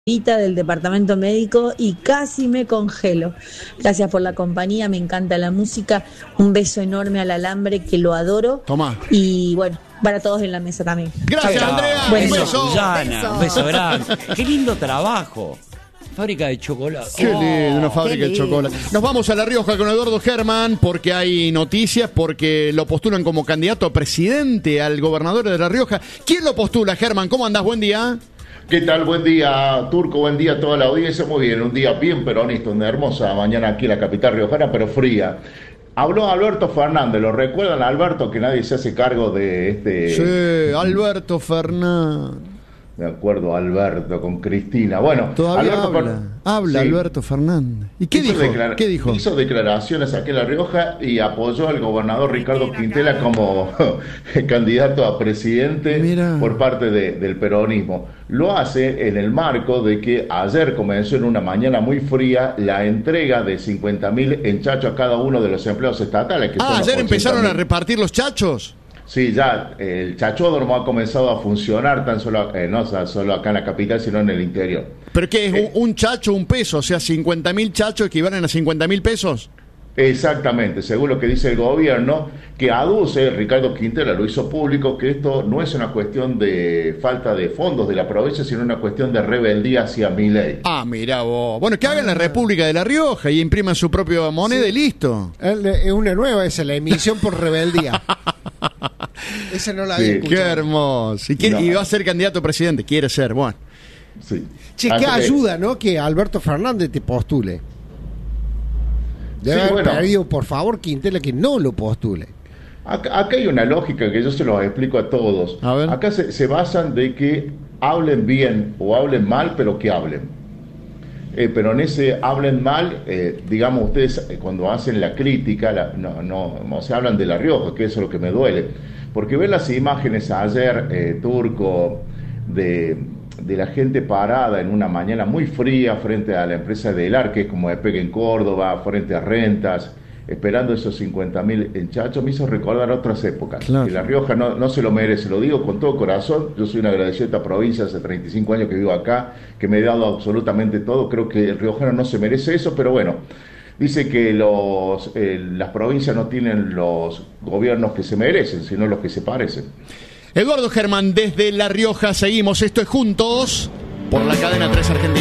del departamento médico y casi me congelo. Gracias por la compañía, me encanta la música. Un beso enorme al Alambre, que lo adoro. Toma. Y bueno, para todos en la mesa también. Gracias, Andrea. Buen Un beso. beso. Susana, un beso grande. Qué lindo trabajo. Fábrica de chocolate. Qué lindo, una fábrica de chocolate. Nos vamos a La Rioja con Eduardo Herman porque hay noticias, porque lo postulan como candidato a presidente al gobernador de La Rioja. ¿Quién lo postula, Herman? ¿Cómo andás? Buen día. ¿Qué tal? Buen día, Turco, buen día a toda la audiencia. Muy bien, un día bien peronista, una hermosa mañana aquí en la capital riojana, pero fría. Habló Alberto Fernández, ¿lo recuerdan, Alberto? Que nadie se hace cargo de este... Sí, Alberto Fernández. De acuerdo, Alberto, con Cristina. Bueno, todavía Alberto habla sí. Alberto Fernández. ¿Y qué dijo? ¿Qué dijo? Hizo declaraciones aquí en La Rioja y apoyó al gobernador Ricardo Quintela como candidato a presidente. Mira. Por parte del peronismo. Lo hace en el marco de que ayer comenzó en una mañana muy fría la entrega de 50.000 en chacho a cada uno de los empleados estatales. Que son ayer empezaron 80.000. a repartir los chachos. Sí, ya el chachódromo ha comenzado a funcionar no solo acá en la capital, sino en el interior. ¿Pero qué es? ¿Un chacho, un peso? O sea, 50.000 chachos equivalen a 50.000 pesos. Exactamente, según lo que dice el gobierno, que aduce, Ricardo Quintela lo hizo público, que esto no es una cuestión de falta de fondos de la provincia, sino una cuestión de rebeldía hacia Milei. Ah, mira vos. Bueno, que hagan la República de La Rioja y impriman su propia moneda y listo. Es una nueva esa, la emisión por rebeldía. Esa no la había escuchado. Qué hermoso. Y va a ser candidato a presidente, quiere ser, bueno. Sí. Che, qué ayuda, ¿no? Que Alberto Fernández te postule. Debe haber pedido, por favor, Quintela, que no lo postule. Acá hay una lógica que yo se los explico a todos. A ver. Acá se basan de que hablen bien o hablen mal, pero que hablen. Pero en ese hablen mal, digamos, ustedes cuando hacen la crítica, no se hablan de La Rioja, que eso es lo que me duele. Porque ver las imágenes ayer, Turco, de la gente parada en una mañana muy fría frente a la empresa de Elar, que es como Despega en Córdoba, frente a Rentas, esperando esos 50.000 en chacho, me hizo recordar otras épocas. Claro. Que La Rioja no se lo merece, lo digo con todo corazón. Yo soy un agradecido de esta provincia, hace 35 años que vivo acá, que me he dado absolutamente todo. Creo que el riojano no se merece eso, pero bueno, dice que las provincias no tienen los gobiernos que se merecen, sino los que se parecen. Eduardo Herman, desde La Rioja seguimos. Esto es Juntos por la cadena 3 Argentina.